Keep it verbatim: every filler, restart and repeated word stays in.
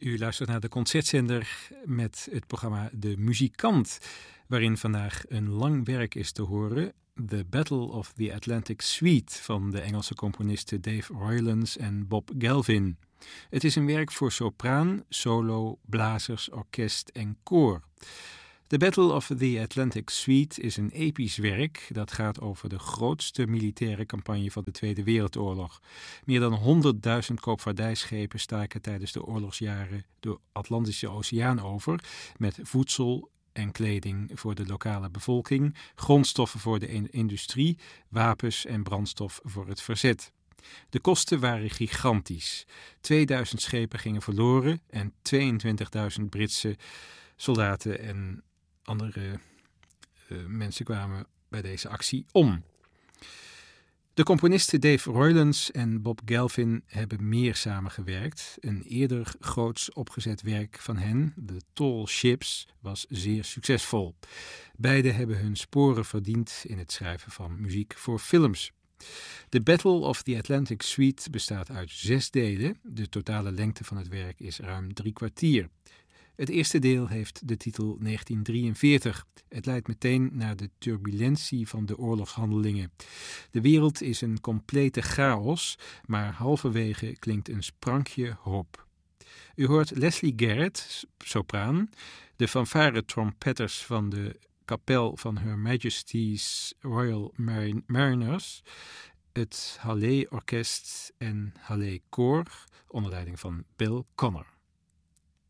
U luistert naar de Concertzender met het programma De Muzikant, waarin vandaag een lang werk is te horen. The Battle of the Atlantic Suite van de Engelse componisten Dave Roylance en Bob Gelvin. Het is een werk voor sopraan, solo, blazers, orkest en koor. The Battle of the Atlantic Suite is een episch werk dat gaat over de grootste militaire campagne van de Tweede Wereldoorlog. Meer dan honderdduizend koopvaardijschepen staken tijdens de oorlogsjaren de Atlantische Oceaan over met voedsel en kleding voor de lokale bevolking, grondstoffen voor de industrie, wapens en brandstof voor het verzet. De kosten waren gigantisch. tweeduizend schepen gingen verloren en tweeëntwintigduizend Britse soldaten en andere uh, mensen kwamen bij deze actie om. De componisten Dave Roylance en Bob Gelvin hebben meer samengewerkt. Een eerder groots opgezet werk van hen, The Tall Ships, was zeer succesvol. Beiden hebben hun sporen verdiend in het schrijven van muziek voor films. The Battle of the Atlantic Suite bestaat uit zes delen. De totale lengte van het werk is ruim drie kwartier. Het eerste deel heeft de titel negentien drieënveertig. Het leidt meteen naar de turbulentie van de oorlogshandelingen. De wereld is een complete chaos, maar halverwege klinkt een sprankje hoop. U hoort Leslie Garrett, sopraan, de fanfare-trompetters van de kapel van Her Majesty's Royal Marin- Mariners, het Hallé Orkest en Hallé Koor, onder leiding van Bill Connor.